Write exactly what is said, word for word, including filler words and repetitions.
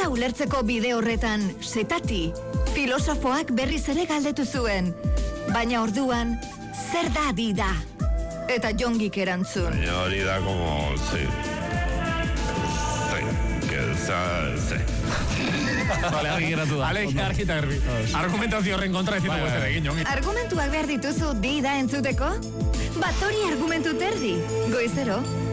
Dida ulertzeko bide horretan, setati, filosofoak berriz ere galdetu zuen. Baina orduan, zer da dida? Eta Jongik erantzun. Baina hori da como, sí. Sí, que sea, sí. Vale, argi geratu da. Vale, argi eta garbi. Argumentazio horren kontra ez ditugu zer egin, Jongi. Argumentuak behar dituzu dida entzuteko? Bat hori argumentu terdi, goizero.